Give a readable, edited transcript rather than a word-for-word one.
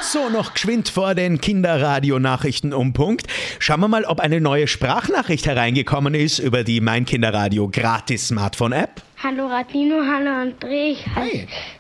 So, noch geschwind vor den Kinderradio-Nachrichten um Punkt. Schauen wir mal, ob eine neue Sprachnachricht hereingekommen ist über die Mein Kinderradio Gratis-Smartphone-App. Hallo Radino, hallo André. Hi.